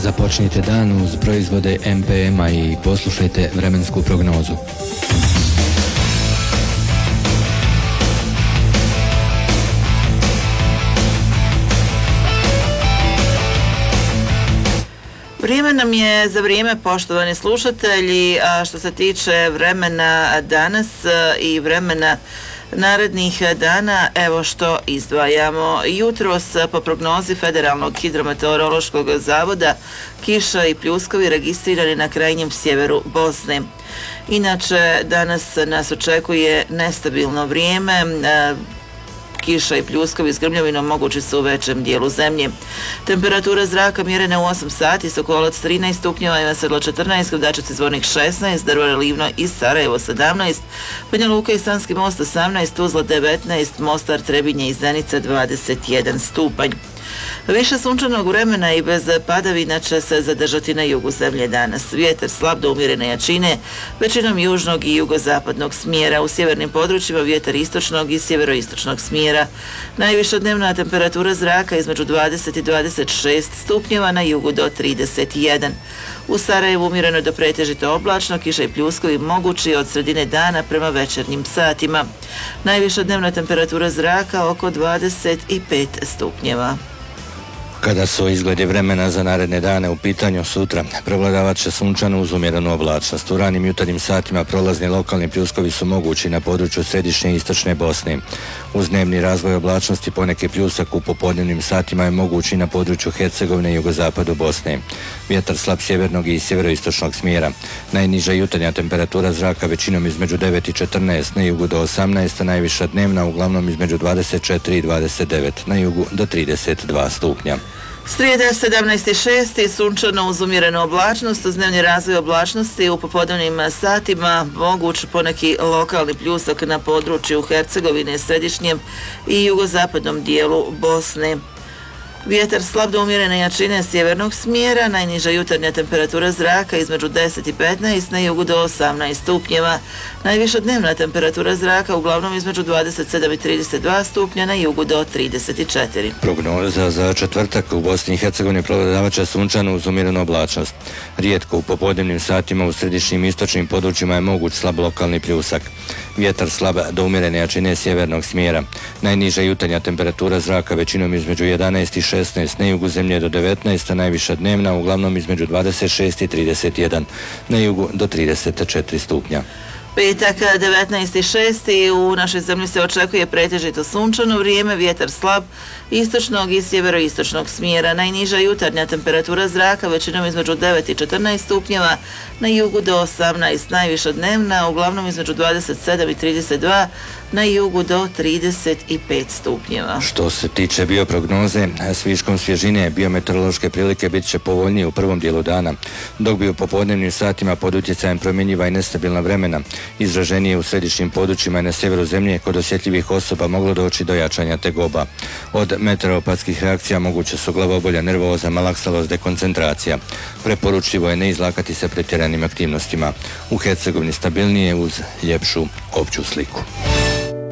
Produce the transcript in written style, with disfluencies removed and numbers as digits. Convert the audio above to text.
Započnite dan uz proizvode MPM-a i poslušajte vremensku prognozu. Vrijeme nam je za vrijeme, poštovani slušatelji, a što se tiče vremena danas i vremena narednih dana, evo što izdvajamo. Jutros po prognozi Federalnog hidrometeorološkog zavoda kiša i pljuskovi registrirani na krajnjem sjeveru Bosne. Inače, danas nas očekuje nestabilno vrijeme, kiša i pljuskovi s grmljavinom mogući su u većem dijelu zemlje. Temperatura zraka mjerena u 8 sati, Sokolac 13 stupnjeva, Ivan Sedlo 14, Gradačac Zvornik 16, Drvar Livno i Sarajevo 17, Banja Luka i Sanski Most 18, Tuzla 19, Mostar, Trebinje i Zenica 21 stupanj. Više sunčanog vremena i bez padavina će se zadržati na jugu zemlje danas. Vjetar slab do umjerene jačine, većinom južnog i jugozapadnog smjera. U sjevernim područjima vjetar istočnog i sjeveroistočnog smjera. Najviša dnevna temperatura zraka između 20 i 26 stupnjeva, na jugu do 31. U Sarajevu umjereno do pretežito oblačno, kiša i pljuskovi mogući od sredine dana prema večernjim satima. Najviša dnevna temperatura zraka oko 25 stupnjeva. Kada su izgledi vremena za naredne dane u pitanju, sutra prevladavat će sunčano uz umjerenu oblačnost. U ranim jutarnjim satima prolazni lokalni pljuskovi su mogući na području središnje i istočne Bosne. Uz dnevni razvoj oblačnosti poneki pljusak u popodnevnim satima je mogući na području Hercegovine i jugozapadu Bosne. Vjetar slab sjevernog i sjeveroistočnog smjera. Najniža jutarnja temperatura zraka većinom između 9 i 14, na jugu do 18, a najviša dnevna uglavnom između 24 i 29, na jugu do 32 stupnja. Srijeda 17.6. sunčano uz umjerenu oblačnost, uz dnevni razvoj oblačnosti u popodnevnim satima moguć poneki lokalni pljusak na području Hercegovine, središnjem i jugozapadnom dijelu Bosne. Vjetar slab do umjerene jačine sjevernog smjera, najniža jutarnja temperatura zraka između 10 i 15, na jugu do 18 stupnjeva. Najviša dnevna temperatura zraka uglavnom između 27 i 32 stupnja, na jugu do 34. Prognoza za četvrtak u Bosni i Hercegovini prevladavat će sunčano uz umjerenu oblačnost. Rijetko u popodnevnim satima u središnjim i istočnim područjima je moguć slab lokalni pljusak. Vjetar slab do umjerene jačine sjevernog smjera. Najniža jutarnja temperatura zraka većinom između 11 i 16, na jugu zemlje do 19, a najviša dnevna uglavnom između 26 i 31, na jugu do 34 stupnja. Petak 19.6. u našoj zemlji se očekuje pretežito sunčano vrijeme, vjetar slab istočnog i sjeveroistočnog smjera. Najniža jutarnja temperatura zraka većinom između 9 i 14 stupnjeva, na jugu do 18, najviša dnevna uglavnom između 27 i 32, na jugu do 35 stupnjeva. Što se tiče bioprognoze, s viškom svježine biometeorološke prilike bit će povoljnije u prvom dijelu dana, dok bi u popodnevnim satima pod utjecajem promjenjiva i nestabilna vremena izraženije u središnjim područjima i na sjeveru zemlje kod osjetljivih osoba moglo doći do jačanja tegoba. Od meteoropatskih reakcija moguće su glavobolja, nervoza, malaksalost, dekoncentracija. Preporučljivo je ne izlakati se pretjeranim aktivnostima. U Hercegovini stabilnije uz ljepšu opću sliku.